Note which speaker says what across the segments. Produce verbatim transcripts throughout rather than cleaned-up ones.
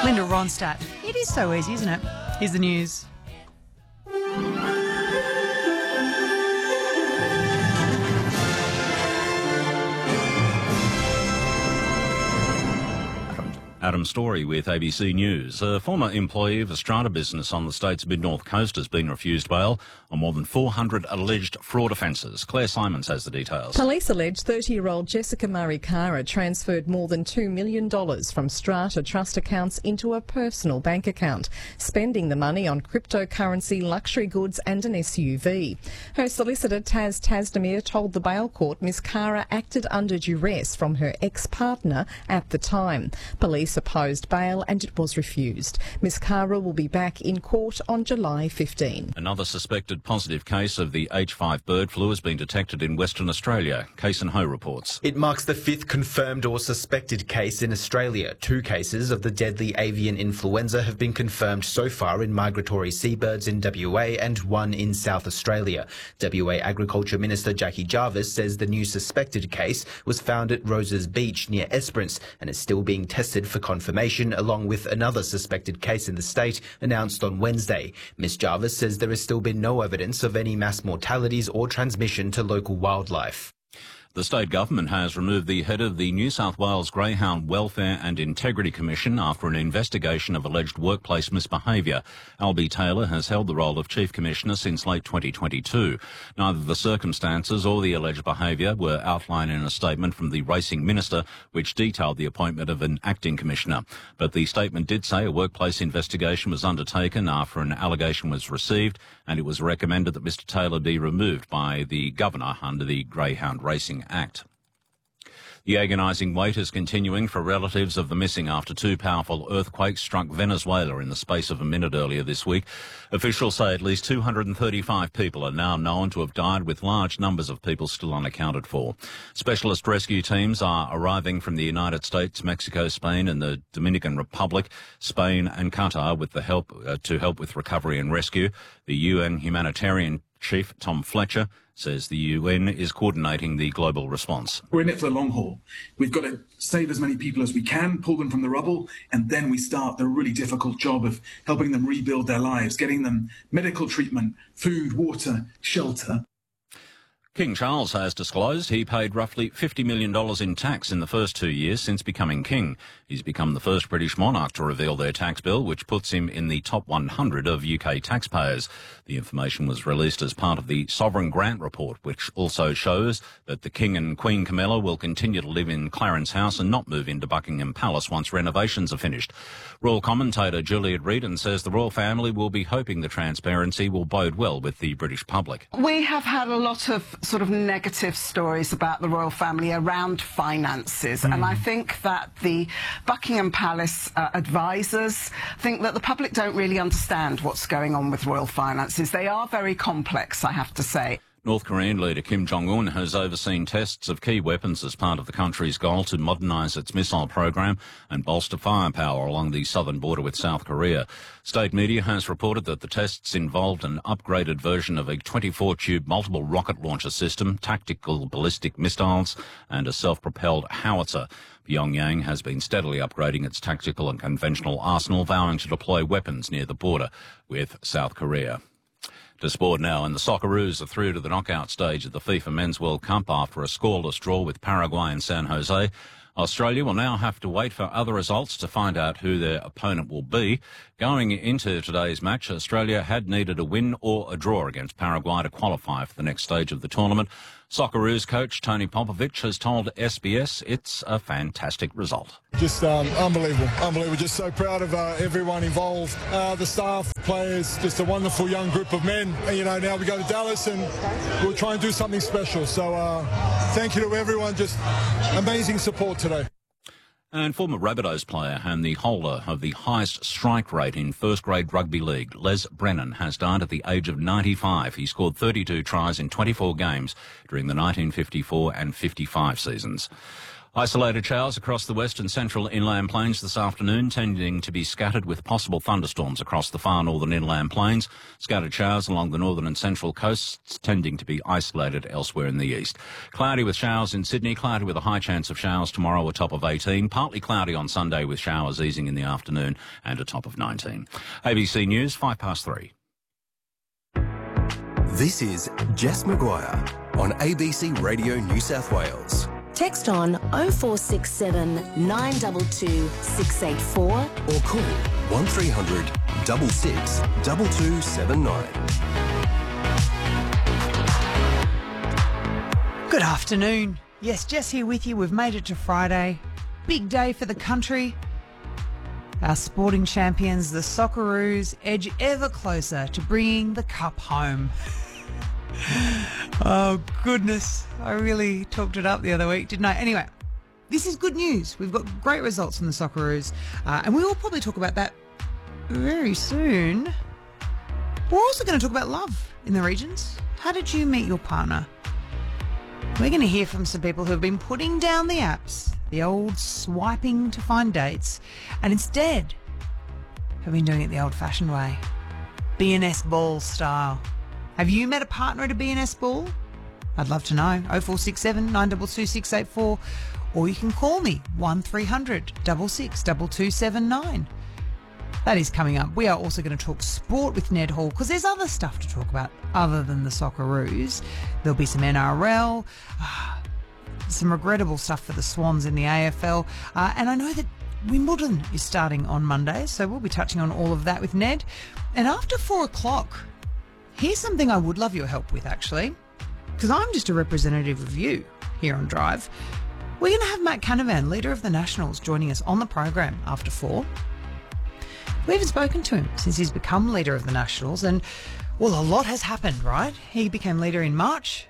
Speaker 1: Linda Ronstadt. It is so easy, isn't it? Here's the news.
Speaker 2: Adam Story with A B C News. A former employee of a strata business on the state's mid-north coast has been refused bail on more than four hundred alleged fraud offences. Claire Simons has the details.
Speaker 3: Police allege thirty-year-old Jessica Murray Cara transferred more than two million dollars from strata trust accounts into a personal bank account, spending the money on cryptocurrency, luxury goods and an S U V. Her solicitor, Taz Tasdemir, told the bail court Miss Cara acted under duress from her ex-partner at the time. Police opposed bail and it was refused. Miss Cara will be back in court on July fifteenth.
Speaker 2: Another suspected positive case of the H five bird flu has been detected in Western Australia. Case and Ho reports.
Speaker 4: It marks the fifth confirmed or suspected case in Australia. Two cases of the deadly avian influenza have been confirmed so far in migratory seabirds in W A and one in South Australia. W A Agriculture Minister Jackie Jarvis says the new suspected case was found at Roses Beach near Esperance and is still being tested for confirmation, along with another suspected case in the state announced on Wednesday. Miss Jarvis says there has still been no evidence of any mass mortalities or transmission to local wildlife.
Speaker 2: The state government has removed the head of the New South Wales Greyhound Welfare and Integrity Commission after an investigation of alleged workplace misbehaviour. Albie Taylor has held the role of Chief Commissioner since late twenty twenty-two. Neither the circumstances or the alleged behaviour were outlined in a statement from the Racing Minister, which detailed the appointment of an acting commissioner. But the statement did say a workplace investigation was undertaken after an allegation was received, and it was recommended that Mr Taylor be removed by the Governor under the Greyhound Racing Act. The agonising wait is continuing for relatives of the missing after two powerful earthquakes struck Venezuela in the space of a minute earlier this week. Officials say at least two hundred thirty-five people are now known to have died, with large numbers of people still unaccounted for. Specialist rescue teams are arriving from the United States, Mexico, Spain and the Dominican Republic, Spain and Qatar with the help uh, to help with recovery and rescue. The U N humanitarian chief, Tom Fletcher, says the U N is coordinating the global response.
Speaker 5: We're in it for the long haul. We've got to save as many people as we can, pull them from the rubble, and then we start the really difficult job of helping them rebuild their lives, getting them medical treatment, food, water, shelter.
Speaker 2: King Charles has disclosed he paid roughly fifty million dollars in tax in the first two years since becoming king. He's become the first British monarch to reveal their tax bill, which puts him in the top one hundred of U K taxpayers. The information was released as part of the Sovereign Grant Report, which also shows that the King and Queen Camilla will continue to live in Clarence House and not move into Buckingham Palace once renovations are finished. Royal commentator Juliet Reedon says the royal family will be hoping the transparency will bode well with the British public.
Speaker 6: We have had a lot of sort of negative stories about the royal family around finances, mm. and I think that the Buckingham Palace uh, advisors think that the public don't really understand what's going on with royal finances. They are very complex, I have to say.
Speaker 2: North Korean leader Kim Jong-un has overseen tests of key weapons as part of the country's goal to modernise its missile program and bolster firepower along the southern border with South Korea. State media has reported that the tests involved an upgraded version of a twenty-four tube multiple rocket launcher system, tactical ballistic missiles and a self-propelled howitzer. Pyongyang has been steadily upgrading its tactical and conventional arsenal, vowing to deploy weapons near the border with South Korea. To sport now, and the Socceroos are through to the knockout stage of the FIFA Men's World Cup after a scoreless draw with Paraguay in San Jose. Australia will now have to wait for other results to find out who their opponent will be. Going into today's match, Australia had needed a win or a draw against Paraguay to qualify for the next stage of the tournament. Socceroos coach Tony Popovic has told S B S it's a fantastic result.
Speaker 7: Just um, unbelievable, unbelievable. Just so proud of uh, everyone involved, uh, the staff, players, just a wonderful young group of men. And, you know, now we go to Dallas and we'll try and do something special. So uh, thank you to everyone, just amazing support today.
Speaker 2: And former Rabbitohs player and the holder of the highest strike rate in first-grade rugby league, Les Brennan, has died at the age of ninety-five. He scored thirty-two tries in twenty-four games during the nineteen fifty-four and fifty-five seasons. Isolated showers across the west and central inland plains this afternoon, tending to be scattered with possible thunderstorms across the far northern inland plains. Scattered showers along the northern and central coasts, tending to be isolated elsewhere in the east. Cloudy with showers in Sydney, cloudy with a high chance of showers tomorrow, a top of eighteen. Partly cloudy on Sunday with showers easing in the afternoon and a top of nineteen. A B C News, five past three.
Speaker 8: This is Jess Maguire on A B C Radio New South Wales.
Speaker 9: Text on oh four six seven, nine two two, six eight four
Speaker 8: or call one three hundred, six six, two two seven nine.
Speaker 1: Good afternoon. Yes, Jess here with you. We've made it to Friday. Big day for the country. Our sporting champions, the Socceroos, edge ever closer to bringing the cup home. Oh, goodness. I really talked it up the other week, didn't I? Anyway, this is good news. We've got great results from the Socceroos, uh, and we will probably talk about that very soon. We're also going to talk about love in the regions. How did you meet your partner? We're going to hear from some people who have been putting down the apps, the old swiping to find dates, and instead have been doing it the old-fashioned way, B N S ball style. Have you met a partner at a B N S ball? I'd love to know. oh four six seven, nine two two, six eight four, or you can call me one three hundred, six six, two two seven nine. That is coming up. We are also going to talk sport with Ned Hall because there's other stuff to talk about other than the Socceroos. There'll be some N R L, uh, some regrettable stuff for the Swans in the A F L, uh, and I know that Wimbledon is starting on Monday, so we'll be touching on all of that with Ned. And after four o'clock, here's something I would love your help with, actually, because I'm just a representative of you here on Drive. We're going to have Matt Canavan, leader of the Nationals, joining us on the program after four. We haven't spoken to him since he's become leader of the Nationals, and, well, a lot has happened, right? He became leader in March.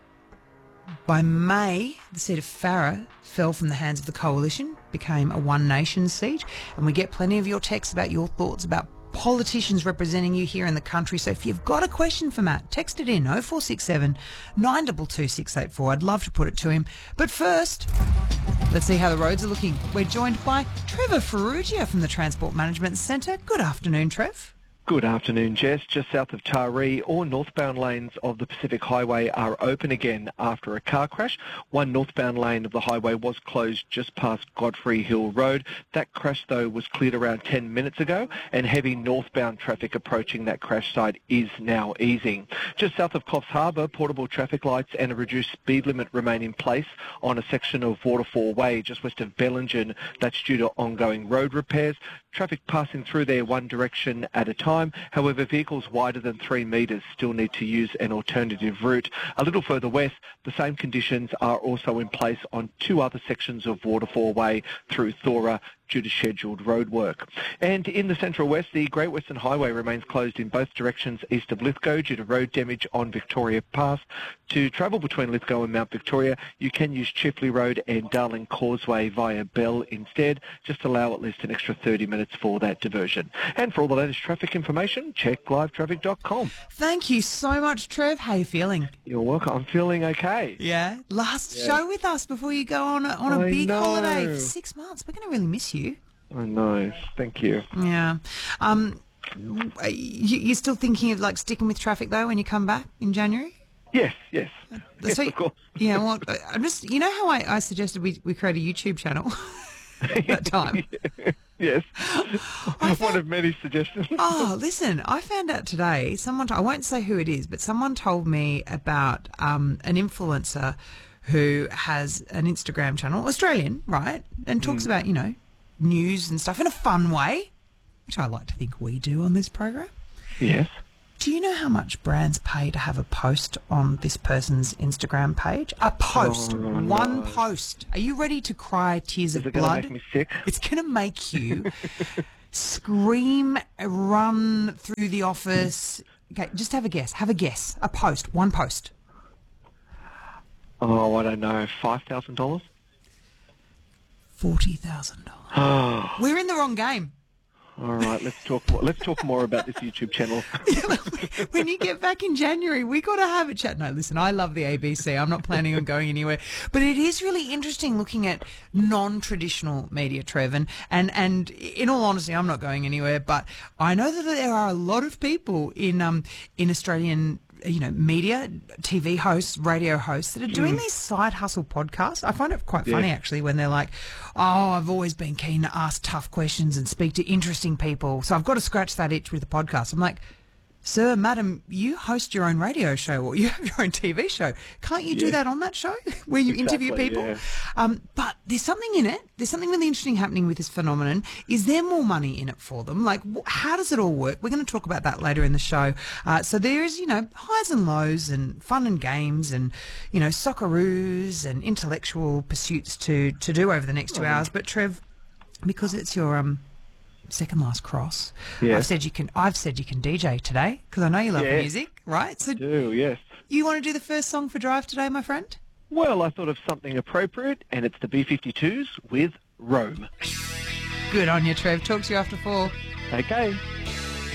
Speaker 1: By May, the seat of Farrer fell from the hands of the Coalition, became a One Nation seat, and we get plenty of your texts about your thoughts about politicians representing you here in the country. So if you've got a question for Matt, text it in oh four six seven, nine two two, six eight four. I'd love to put it to him. But first, let's see how the roads are looking. We're joined by Trevor Ferrugia from the Transport Management Centre. Good afternoon, Trev.
Speaker 10: Good afternoon, Jess. Just south of Taree, all northbound lanes of the Pacific Highway are open again after a car crash. One northbound lane of the highway was closed just past Godfrey Hill Road. That crash, though, was cleared around ten minutes ago, and heavy northbound traffic approaching that crash site is now easing. Just south of Coffs Harbour, portable traffic lights and a reduced speed limit remain in place on a section of Waterfall Way just west of Bellingen. That's due to ongoing road repairs. Traffic passing through there one direction at a time. However, vehicles wider than three metres still need to use an alternative route. A little further west, the same conditions are also in place on two other sections of Waterfall Way through Thora due to scheduled road work. And in the Central West, the Great Western Highway remains closed in both directions east of Lithgow due to road damage on Victoria Pass. To travel between Lithgow and Mount Victoria, you can use Chifley Road and Darling Causeway via Bell instead. Just allow at least an extra thirty minutes for that diversion. And for all the latest traffic information, check live traffic dot com.
Speaker 1: Thank you so much, Trev. How are you feeling?
Speaker 10: You're welcome. I'm feeling okay.
Speaker 1: Yeah? Last
Speaker 10: yeah.
Speaker 1: show with us before you go on a, on a
Speaker 10: I
Speaker 1: big
Speaker 10: know.
Speaker 1: holiday for six months. We're going to really miss you.
Speaker 10: I know. Thank you.
Speaker 1: Yeah. Um, you, you're still thinking of like sticking with traffic though when you come back in January?
Speaker 10: Yes, yes. Yes,
Speaker 1: so,
Speaker 10: of course.
Speaker 1: Yeah, well, I'm just, you know how I, I suggested we, we create a YouTube channel at that time?
Speaker 10: Yes.
Speaker 1: I found,
Speaker 10: One of many suggestions.
Speaker 1: Oh, listen, I found out today, someone, I won't say who it is, but someone told me about um, an influencer who has an Instagram channel, Australian, right, and talks mm. about, you know, news and stuff in a fun way, which I like to think we do on this program.
Speaker 10: Yes.
Speaker 1: Do you know how much brands pay to have a post on this person's Instagram page? A post.
Speaker 10: Oh, no.
Speaker 1: One post. Are you ready to cry tears
Speaker 10: Is
Speaker 1: of
Speaker 10: it
Speaker 1: blood?
Speaker 10: It's going to make me sick.
Speaker 1: It's going to make you scream, run through the office. Okay, just have a guess. Have a guess. A post. One post.
Speaker 10: Oh, I don't know. five thousand dollars?
Speaker 1: forty thousand dollars. We're in the wrong game.
Speaker 10: All right, let's talk more. Let's talk more about this YouTube channel.
Speaker 1: When you get back in January, we got to have a chat. No, listen, I love the A B C. I'm not planning on going anywhere. But it is really interesting looking at non-traditional media, Trev. And, and, and in all honesty, I'm not going anywhere. But I know that there are a lot of people in um in Australian you know, media, T V hosts, radio hosts that are doing mm. these side hustle podcasts. I find it quite funny, yeah. actually, when they're like, oh, I've always been keen to ask tough questions and speak to interesting people, so I've got to scratch that itch with a podcast. I'm like, sir, madam, you host your own radio show or you have your own T V show. Can't you yeah. do that on that show where you
Speaker 10: exactly,
Speaker 1: interview people?
Speaker 10: Yeah.
Speaker 1: Um, but there's something in it. There's something really interesting happening with this phenomenon. Is there more money in it for them? Like, wh- how does it all work? We're going to talk about that later in the show. Uh, so there is, you know, highs and lows and fun and games and, you know, Socceroos and intellectual pursuits to, to do over the next two oh. hours. But, Trev, because it's your... um. second last cross.
Speaker 10: Yeah.
Speaker 1: I've said you can. I've said you can D J today because I know you love
Speaker 10: yeah.
Speaker 1: music, right? So
Speaker 10: I do, yes.
Speaker 1: You want to do the first song for Drive today, my friend?
Speaker 10: Well, I thought of something appropriate, and it's the B fifty-twos with Rome.
Speaker 1: Good on you, Trev. Talk to you after four.
Speaker 10: Okay.